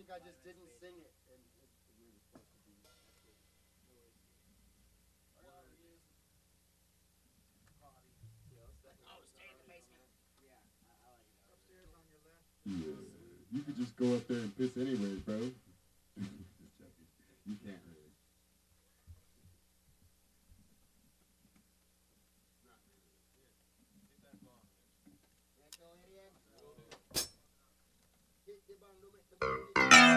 think I just didn't sing it, and we were supposed to be. Oh, stay in the basement. Yeah, I like it. Upstairs on your left. Yeah, you could just go up there and piss anyways, bro.